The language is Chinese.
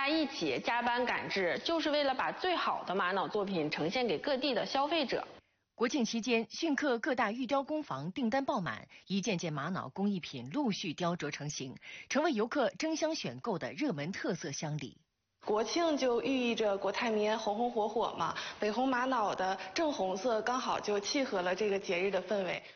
家一起加班赶制，就是为了把最好的玛瑙作品呈现给各地的消费者。 国庆期间，汛刻各大玉雕工坊订单爆满，一件件玛瑙工艺品陆续雕琢成型，成为游客争相选购的热门特色乡里。 国庆就寓意着国泰民安、红红火火嘛，北红玛瑙的正红色刚好就契合了这个节日的氛围。